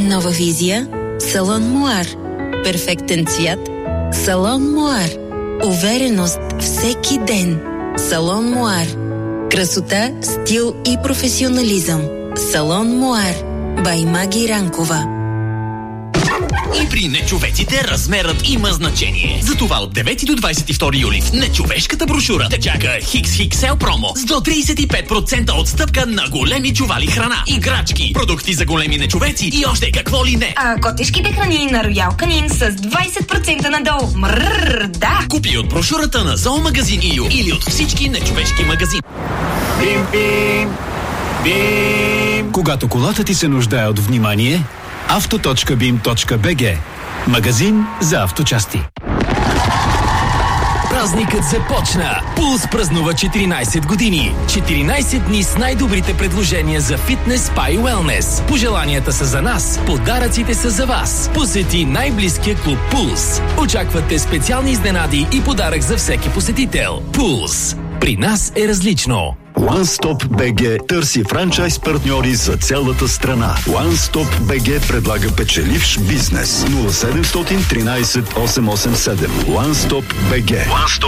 нова визия Салон Муар. Перфектен цвят Салон Муар. Увереност всеки ден. Салон Муар. Красота, стил и професионализъм. Салон Муар. Бай Маги Ранкова. И при нечовеците размерът има значение. Затова от 9 до 22 юли в нечовешката брошура те чака XXL промо с до 35% отстъпка на големи чували храна, играчки, продукти за големи нечовеци и още какво ли не. А котешките храни на Роял Канин с 20% надолу. Мрррр, да! Купи от брошурата на Зоомагазин ИЮ или от всички нечовешки магазини. Бим, бим, бим. Когато колата ти се нуждае от внимание, auto.bim.bg. Магазин за авточасти. Празникът започна! Пулс празнува 14 години. 14 дни с най-добрите предложения за фитнес, спа и уелнес. Пожеланията са за нас, подаръците са за вас. Посети най-близкия клуб Пулс. Очаквате специални изненади и подарък за всеки посетител. Пулс. При нас е различно. OneStop BG търси франчайз партньори за цялата страна. OneStop BG предлага печеливш бизнес. 0713 887. OneStop BG.